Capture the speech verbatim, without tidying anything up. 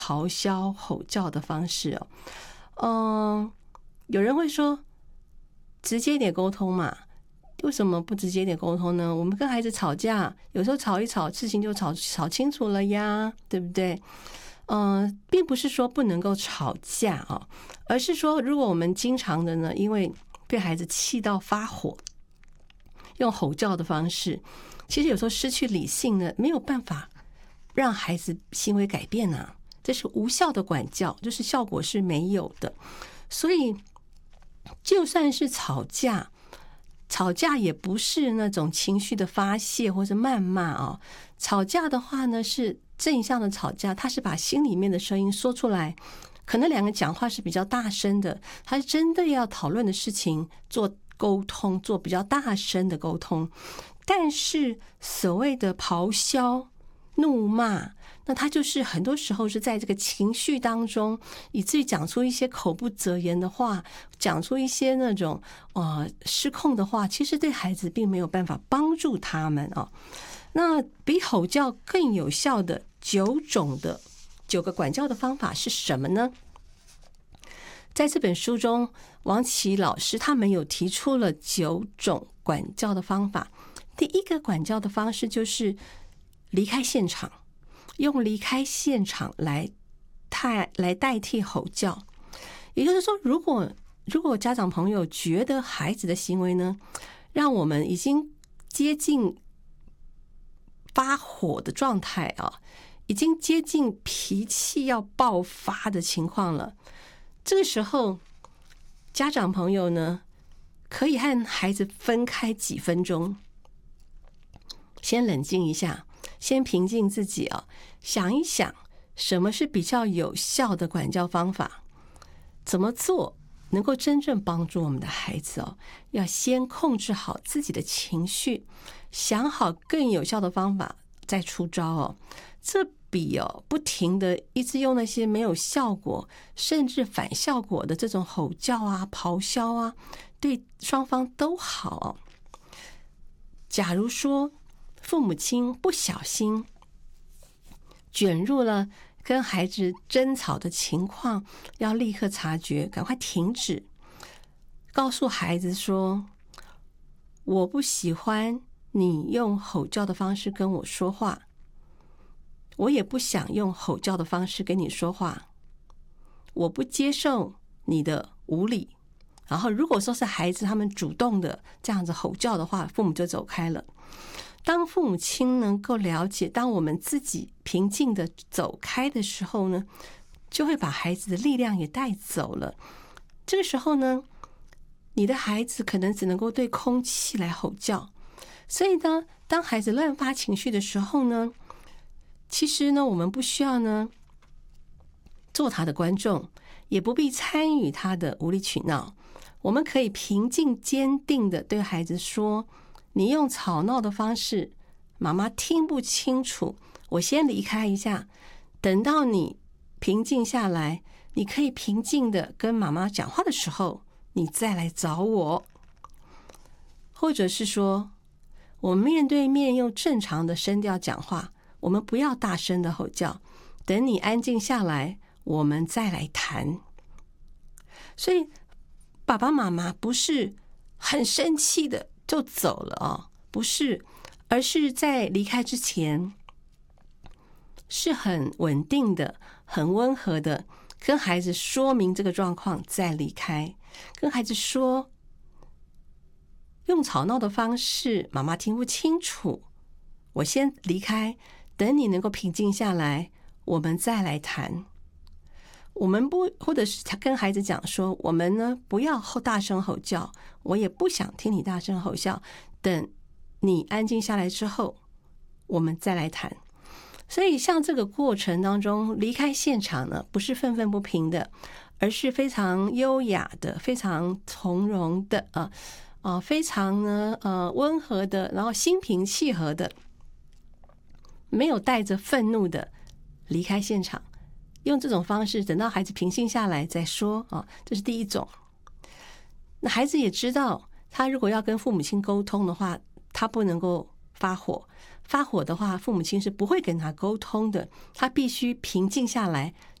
咆哮吼叫的方式哦。嗯，有人会说直接一点沟通嘛，为什么不直接一点沟通呢？我们跟孩子吵架，有时候吵一吵，事情就吵吵清楚了呀，对不对？嗯，并不是说不能够吵架啊，而是说如果我们经常的呢，因为被孩子气到发火，用吼叫的方式，其实有时候失去理性呢，没有办法让孩子行为改变啊，这是无效的管教，就是效果是没有的。所以就算是吵架，吵架也不是那种情绪的发泄或是谩骂啊。吵架的话呢，是正向的吵架，他是把心里面的声音说出来，可能两个讲话是比较大声的，他是真的要讨论的事情做沟通，做比较大声的沟通。但是所谓的咆哮、怒骂，那他就是很多时候是在这个情绪当中，以至于讲出一些口不择言的话，讲出一些那种呃失控的话，其实对孩子并没有办法帮助他们啊。那比吼叫更有效的九种的九个管教的方法是什么呢？在这本书中，王琦老师他们有提出了九种管教的方法。第一个管教的方式就是离开现场，用离开现场来代来代替吼叫。也就是说，如果如果家长朋友觉得孩子的行为呢，让我们已经接近发火的状态啊，已经接近脾气要爆发的情况了，这个时候家长朋友呢，可以和孩子分开几分钟，先冷静一下，先平静自己啊，想一想什么是比较有效的管教方法，怎么做能够真正帮助我们的孩子哦？要先控制好自己的情绪，想好更有效的方法再出招哦。这比哦不停的一直用那些没有效果甚至反效果的这种吼叫啊、咆哮啊，对双方都好哦。假如说父母亲不小心卷入了跟孩子争吵的情况，要立刻察觉，赶快停止，告诉孩子说，我不喜欢你用吼叫的方式跟我说话，我也不想用吼叫的方式跟你说话，我不接受你的无理。然后如果说是孩子他们主动的这样子吼叫的话，父母就走开了。当父母亲能够了解，当我们自己平静的走开的时候呢，就会把孩子的力量也带走了。这个时候呢，你的孩子可能只能够对空气来吼叫。所以呢，当孩子乱发情绪的时候呢，其实呢，我们不需要呢做他的观众，也不必参与他的无理取闹。我们可以平静坚定的对孩子说，你用吵闹的方式，妈妈听不清楚，我先离开一下，等到你平静下来，你可以平静的跟妈妈讲话的时候，你再来找我。或者是说，我们面对面用正常的声调讲话，我们不要大声的吼叫，等你安静下来，我们再来谈。所以爸爸妈妈不是很生气的就走了哦，不是，而是在离开之前是很稳定的、很温和的跟孩子说明这个状况再离开，跟孩子说，用吵闹的方式妈妈听不清楚，我先离开，等你能够平静下来，我们再来谈。我们不，或者是跟孩子讲说，我们呢不要大声吼叫，我也不想听你大声吼叫，等你安静下来之后，我们再来谈。所以像这个过程当中，离开现场呢，不是愤愤不平的，而是非常优雅的、非常从容的啊啊、呃，非常呢呃温和的，然后心平气和的，没有带着愤怒的离开现场。用这种方式，等到孩子平静下来再说啊，这是第一种。那孩子也知道，他如果要跟父母亲沟通的话，他不能够发火， 发火的话，父母亲是不会跟他沟通的，他必须平静下来，